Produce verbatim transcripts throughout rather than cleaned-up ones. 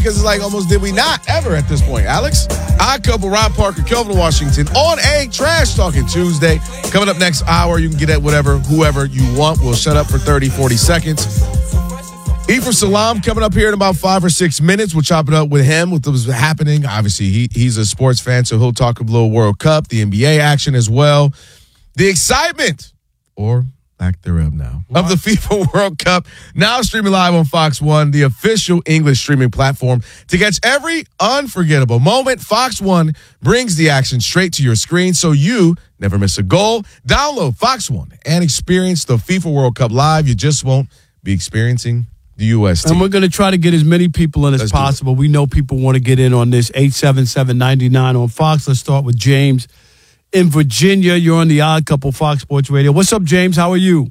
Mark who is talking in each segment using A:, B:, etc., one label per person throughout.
A: because it's like almost did we not ever at this point. Alex? Odd Couple, Rob Parker, Kelvin Washington on a Trash Talking Tuesday. Coming up next hour, you can get at whatever, whoever you want. We'll shut up for thirty, forty seconds. Ephraim Salaam coming up here in about five or six minutes. We'll chop it up with him, what was happening. Obviously, he, he's a sports fan, so he'll talk a little World Cup, the N B A action as well. The excitement, or lack thereof now, what? of the FIFA World Cup, now streaming live on Fox One, the official English streaming platform. To catch every unforgettable moment, Fox One brings the action straight to your screen so you never miss a goal. Download Fox One and experience the FIFA World Cup live. You just won't be experiencing the U S team.
B: And we're going to try to get as many people in as Let's possible. We know people want to get in on this. eight seven seven, nine nine on Fox. Let's start with James in Virginia. You're on the Odd Couple Fox Sports Radio. What's up, James? How are you?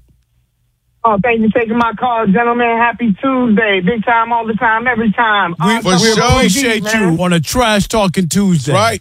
C: Oh, thank you for taking my call, gentlemen. Happy Tuesday. Big time, all the time, every time.
B: We, we sure appreciate deep, you on a Trash Talking Tuesday.
A: Right.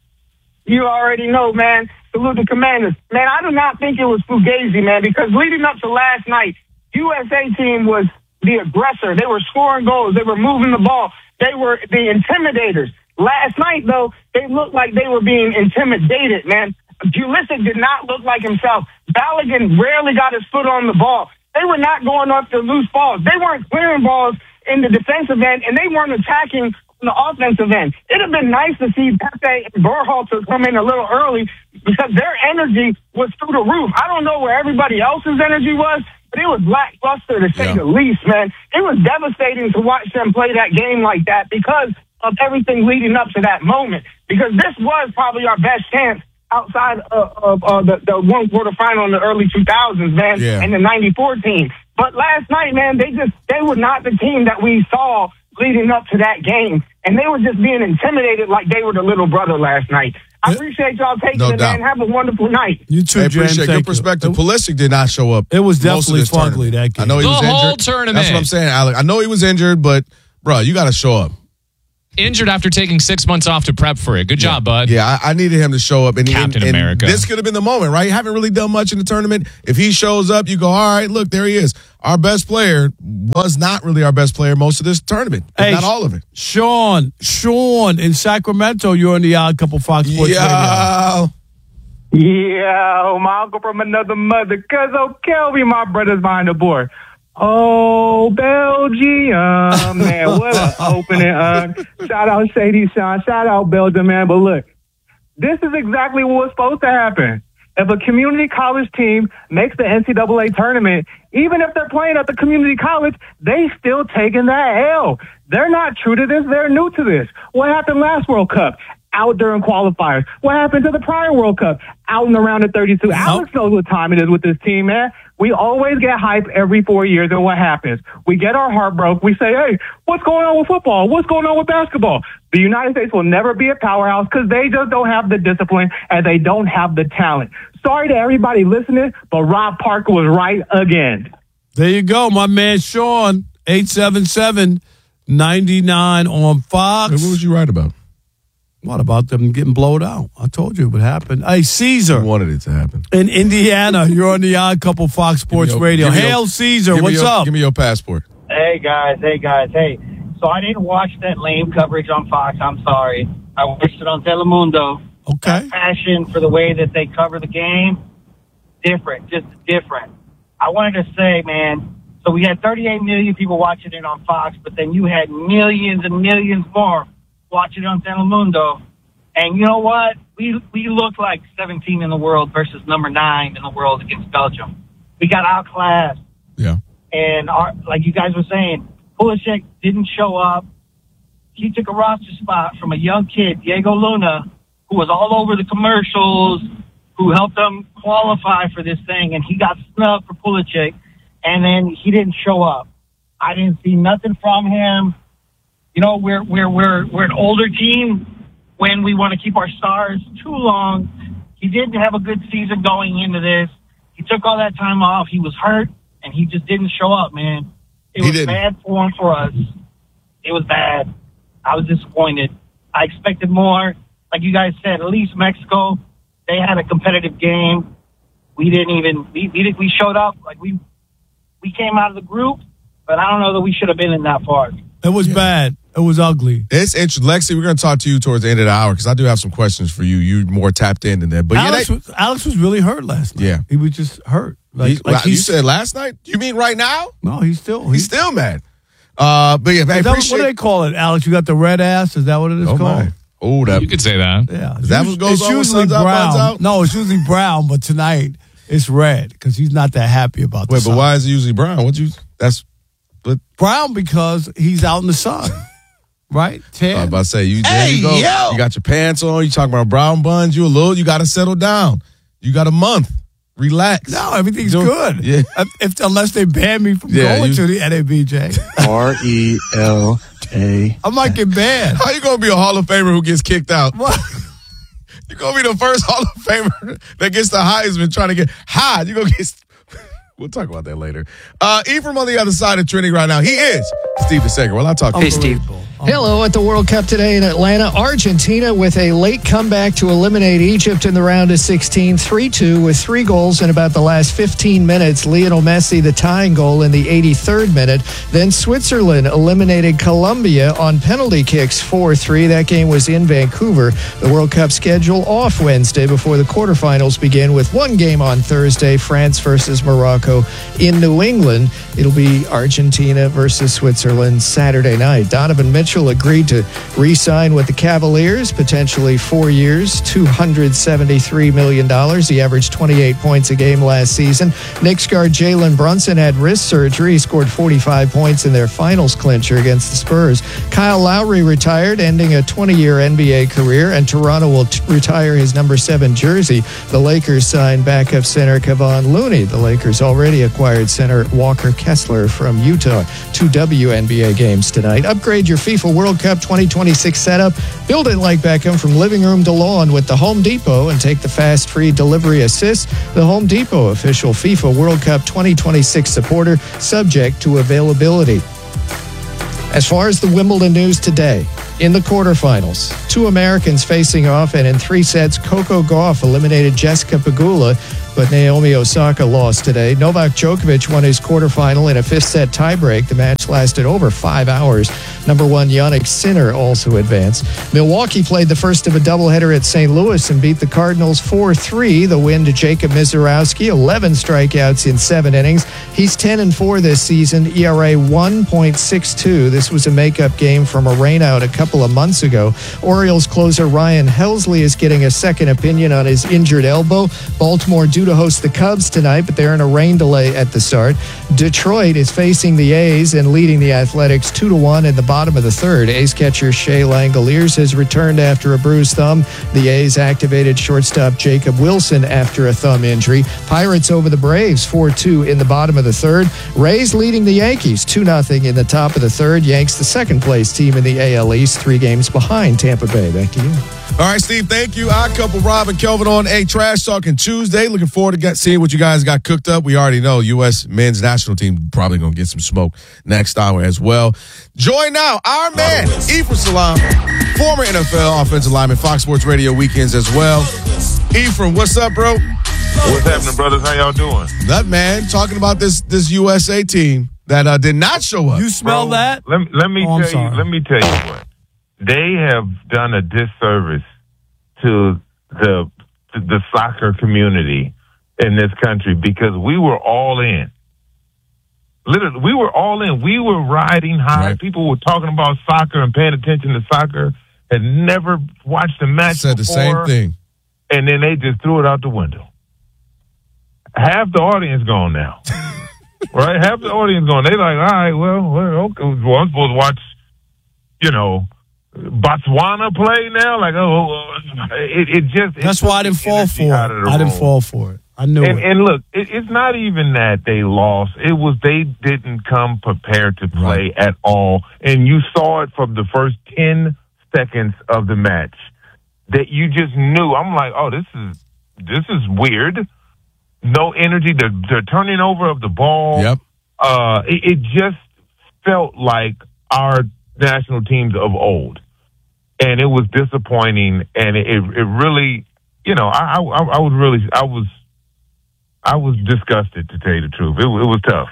C: You already know, man. Salute the Commanders. Man, I do not think it was Fugazi, man, because leading up to last night, U S A team was the aggressor. They were scoring goals. They were moving the ball. They were the intimidators. Last night, though, they looked like they were being intimidated, man. Pulisic did not look like himself. Balogun rarely got his foot on the ball. They were not going up to loose balls. They weren't clearing balls in the defensive end, and they weren't attacking on the offensive end. It would have been nice to see Pepe and Berhalter come in a little early because their energy was through the roof. I don't know where everybody else's energy was, but it was lackluster to say yeah. the least, man. It was devastating to watch them play that game like that because of everything leading up to that moment. Because this was probably our best chance outside of, of uh, the, the one quarterfinal in the early two thousands, man, yeah. and the ninety-four team. But last night, man, they just they were not the team that we saw leading up to that game, and they were just being intimidated like they were the little brother last night. I appreciate y'all taking no it, doubt. man. Have a wonderful night.
B: You too,
A: I
B: James.
A: appreciate your perspective. You. Pulisic did not show up.
B: It was definitely fugly, that game.
A: I know he
D: the
A: was
D: injured.
A: The
D: whole tournament.
A: That's what I'm saying, Alec. I know he was injured, but, bro, you got to show up.
D: Injured after taking six months off to prep for it. Good
A: yeah.
D: job, bud.
A: Yeah, I, I needed him to show up. And,
D: Captain
A: and, and
D: America.
A: This could have been the moment, right? You haven't really done much in the tournament. If he shows up, you go, all right, look, there he is. Our best player was not really our best player most of this tournament, hey, not all of it.
B: Sean, Sean in Sacramento, you're on the Odd Couple Fox Sports
A: Yo.
B: Radio.
E: Yeah, my uncle from another mother, cuz O'Kelvy, my brother's behind the board. Oh, Belgium, man, what an opening. Uh, shout out Shady Sean, shout out Belgium, man. But look, this is exactly what's supposed to happen. If a community college team makes the N C double A tournament, even if they're playing at the community college, they still taking that L. They're not true to this. They're new to this. What happened last World Cup? Out during qualifiers. What happened to the prior World Cup? Out in the round of thirty-two. Nope. Alex knows what time it is with this team, man. We always get hype every four years, and what happens? We get our heart broke. We say, hey, what's going on with football? What's going on with basketball? The United States will never be a powerhouse because they just don't have the discipline and they don't have the talent. Sorry to everybody listening, but Rob Parker was right again.
B: There you go, my man Sean, eight seven seven, nine nine on Fox.
A: Hey, what was you right about?
B: What about them getting blowed out? I told you it would happen. Hey, Caesar.
A: I wanted it to happen.
B: In Indiana, you're on the Odd Couple Fox Sports
A: your,
B: Radio. Hail
A: your,
B: Caesar, what's
A: your,
B: up?
A: Give me your passport.
F: Hey, guys. Hey, guys. Hey, so I didn't watch that lame coverage on Fox. I'm sorry. I watched it on Telemundo.
B: Okay.
F: That passion for the way that they cover the game, different, just different. I wanted to say, man, so we had thirty-eight million people watching it on Fox, but then you had millions and millions more watching it on Telemundo. And you know what? We we look like seventeen in the world versus number nine in the world against Belgium. We got outclassed.
A: Yeah.
F: And our, like you guys were saying, Pulisic didn't show up. He took a roster spot from a young kid, Diego Luna, who was all over the commercials, who helped them qualify for this thing, and he got snubbed for Pulisic, and then he didn't show up. I didn't see nothing from him. You know, we're we're we're we're an older team when we want to keep our stars too long. He didn't have a good season going into this. He took all that time off. He was hurt, and he just didn't show up, man. It
A: He
F: was
A: didn't.
F: bad form for us. It was bad. I was disappointed. I expected more. Like you guys said, at least Mexico, they had a competitive game. We didn't even, we we, did, we showed up, like we we came out of the group, but I don't know that we should have been in that far.
B: It was
A: Yeah.
B: bad. It was ugly.
A: It's interesting. Lexi, we're going to talk to you towards the end of the hour because I do have some questions for you. You're more tapped in than that. But
B: Alex,
A: yeah,
B: was, Alex was really hurt last night.
A: Yeah.
B: He was just hurt. Like,
A: he,
B: like
A: you
B: he's,
A: said last night? You mean right now?
B: no, he's still.
A: He's still mad. Uh, but yeah, man,
B: Is that,
A: appreciate
B: what do they call it, Alex? You got the red ass? Is that what it is
A: Oh,
B: called?
A: my. Oh, that.
D: You could say that.
B: Yeah.
A: Is that
B: It's
A: what goes
B: it's
A: on when
B: usually
A: sun's out,
B: brown.
A: buns out?
B: No, it's usually brown, but tonight it's red because he's not that happy about the
A: Wait, but
B: sun.
A: why is it usually brown? What you? That's. But
B: Brown because he's out in the sun, right?
A: I
B: Tan.
A: was about to say you. There
B: Hey,
A: you go.
B: yo.
A: You got your pants on. You talking about brown buns? You a little. You got to settle down. You got a month. Relax.
B: No, everything's
A: Do-
B: good.
A: Yeah.
B: If, if- unless they ban me from
A: Yeah,
B: going
A: you-
B: to the N A B J,
G: R E L A.
B: I might get banned.
A: How you gonna be a Hall of Famer who gets kicked out?
B: What?
A: You're gonna be the first Hall of Famer that gets the Heisman trying to get high. You're gonna get. We'll talk about that later. Uh, Ephraim on the other side of Trinity right now. He is Steve DeSager. Well, I'll talk to
H: Hey,
A: you.
H: Steve.
I: Hello at the World Cup today in Atlanta. Argentina with a late comeback to eliminate Egypt in the round of sixteen, three two with three goals in about the last fifteen minutes. Lionel Messi, the tying goal in the eighty-third minute. Then Switzerland eliminated Colombia on penalty kicks four three. That game was in Vancouver. The World Cup schedule off Wednesday before the quarterfinals begin with one game on Thursday, France versus Morocco in New England. It'll be Argentina versus Switzerland Saturday night. Donovan Mitchell agreed to re-sign with the Cavaliers, potentially four years, two hundred seventy-three million dollars. He averaged twenty-eight points a game last season. Knicks guard Jalen Brunson had wrist surgery. He scored forty-five points in their finals clincher against the Spurs. Kyle Lowry retired, ending a twenty-year N B A career, and Toronto will t- retire his number seven jersey. The Lakers signed backup center Kevon Looney. The Lakers already acquired center Walker Kessler from Utah. Two W N B A games tonight. Upgrade your FIFA World Cup twenty twenty-six setup. Build it like Beckham from living room to lawn with the Home Depot and take the fast free delivery assist. The Home Depot, official FIFA World Cup twenty twenty-six supporter, subject to availability. As far as the Wimbledon news today, in the quarterfinals, two Americans facing off, and in three sets, Coco Gauff eliminated Jessica Pegula, but Naomi Osaka lost today. Novak Djokovic won his quarterfinal in a fifth-set tiebreak. The match lasted over five hours. Number one, Jannik Sinner also advanced. Milwaukee played the first of a doubleheader at Saint Louis and beat the Cardinals four three. The win to Jacob Mizorowski, eleven strikeouts in seven innings. He's ten and four this season, E R A one point six two. This was a makeup game from a rainout a couple of months ago. Orioles closer Ryan Helsley is getting a second opinion on his injured elbow. Baltimore due to host the Cubs tonight, but they're in a rain delay at the start. Detroit is facing the A's and leading the Athletics two to one in the bottom of the third. A's catcher Shea Langoliers has returned after a bruised thumb. The A's activated shortstop Jacob Wilson after a thumb injury. Pirates over the Braves four two in the bottom of the third. Rays leading the Yankees two nothing in the top of the third. Yanks the second place team in the A L East, three games behind Tampa Bay. Back to you.
A: All right, Steve, thank you. Odd Couple, Rob and Kelvin on a Trash Talking Tuesday. Looking forward to get, seeing what you guys got cooked up. We already know U S men's national team probably going to get some smoke next hour as well. Join now our man, Ephraim Salaam, former N F L offensive lineman, Fox Sports Radio weekends as well. Ephraim, what's up, bro?
J: What's happening, brothers? How y'all doing?
A: That man talking about this this U S A team that uh, did not show up.
B: You smell
J: Bro,
B: that?
J: Let, let me
B: Oh, I'm
J: tell
B: sorry.
J: you. Let me tell you what. They have done a disservice to the to the soccer community in this country because we were all in. Literally, we were all in. We were riding high.
A: Right.
J: People were talking about soccer and paying attention to soccer. Had never watched a match
A: Said the
J: before,
A: same thing.
J: and then they just threw it out the window. Half the audience gone now. Right? Half the audience going. They like, all right, well, well, okay. Well, I'm supposed to watch, you know, Botswana play now. Like, oh, it, it just.
B: That's
J: it
B: why I didn't fall
J: energy
B: for it.
J: out of the
B: I didn't
J: room.
B: fall for it. I knew
J: And,
B: it.
J: and look, it, it's not even that they lost. It was they didn't come prepared to play
A: Right.
J: at all. And you saw it from the first ten seconds of the match that you just knew. I'm like, oh, this is this is weird. No energy. The, the turning over of the ball.
A: Yep.
J: Uh, it, it just felt like our national teams of old. And it was disappointing. And it, it, it really, you know, I, I, I was really, I was, I was disgusted, to tell you the truth. It, it was tough.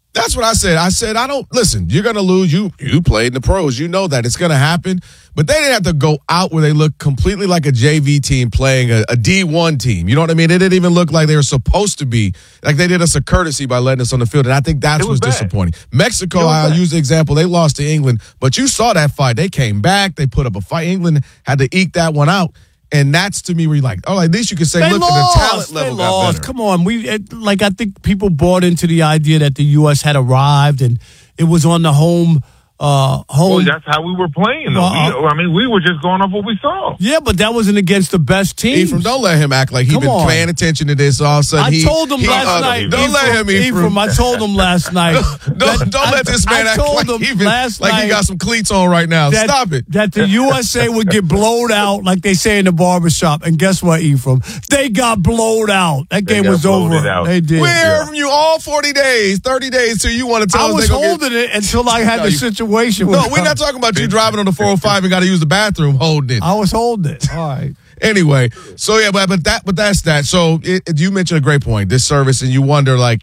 A: That's what I said. I said, I don't listen. You're going to lose. You you played in the pros. You know that it's going to happen. But they didn't have to go out where they look completely like a J V team playing a, a D one team. You know what I mean? It didn't even look like they were supposed to be. Like they did us a courtesy by letting us on the field. And I think that's
J: was
A: what's
J: bad.
A: disappointing. Mexico,
J: bad.
A: I'll use the example. They lost to England. But you saw that fight. They came back. They put up a fight. England had to eke that one out. And that's to me where you're like, oh, at least you can say,
B: They
A: look,
B: lost.
A: the talent level
B: they
A: got
B: lost.
A: better.
B: Come on, we it, like I think people bought into the idea that the U S had arrived and it was on the home uh, home.
J: Well, that's how we were playing, though.
B: Well,
J: we, I mean, we were just going off what we saw.
B: Yeah, but that wasn't against the best team.
A: Ephraim, don't let him act like he's
B: Come
A: been
B: on.
A: paying attention to this. All of a sudden,
B: I
A: he,
B: told him
A: he,
B: last
A: uh,
B: night.
A: Don't let him, Ephraim.
B: Ephraim, I told him last night.
A: don't
B: that-
A: don't
B: I-
A: let this man
B: I
A: act
B: told
A: like,
B: him
A: he, been,
B: last
A: like he
B: night
A: got some cleats on right now.
B: that,
A: Stop it.
B: That the U S A would get blowed out, like they say in the barbershop. And guess what, Ephraim? They got blowed out. That
J: They
B: game
J: got
B: was over.
J: bloated out.
B: They did.
A: We heard from you all forty days, thirty days till you want to tell
B: I
A: us
B: was
A: they gonna get-
B: holding it until I had
A: No,
B: the
A: you-
B: situation.
A: No,
B: with
A: we're not talking about you driving on the four oh five and got to use the bathroom holding it.
B: I was holding it. All right.
A: Anyway, so yeah, but but that but that's that. So it, it- you mentioned a great point. This service, and you wonder like,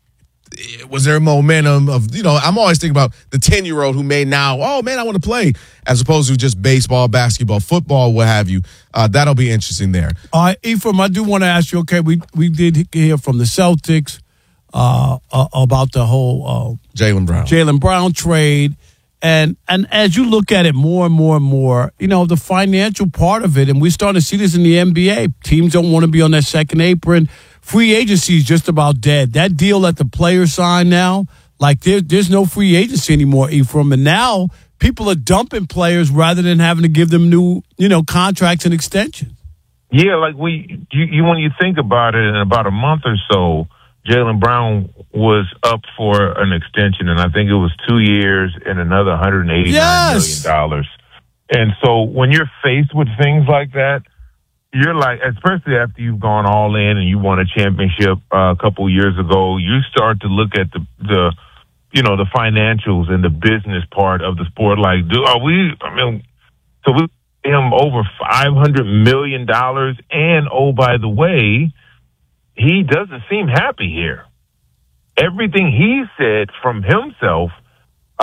A: was there momentum of you know? I'm always thinking about the ten year old who may now, oh man, I want to play, as opposed to just baseball, basketball, football, what have you. Uh, that'll be interesting there.
B: All right, Ephraim, I do want to ask you. Okay, we we did hear from the Celtics uh, uh, about the whole uh,
A: Jaylen Brown.
B: Jaylen Brown trade. And and as you look at it more and more and more, you know, the financial part of it, and we're starting to see this in the N B A. Teams don't want to be on that second apron. Free agency is just about dead. That deal that the players sign now, like there, there's no free agency anymore, Ephraim. And now people are dumping players rather than having to give them new, you know, contracts and extensions.
J: Yeah, like we, you, you when you think about it, in about a month or so, Jaylen Brown was up for an extension, and I think it was two years and another one hundred eighty-nine
B: Yes.
J: million dollars. And so when you're faced with things like that, you're like, especially after you've gone all in and you won a championship uh, a couple years ago, you start to look at the, the, you know, the financials and the business part of the sport. Like, do are we? I mean, so we pay him over five hundred million dollars, and oh, by the way, he doesn't seem happy here. Everything he said from himself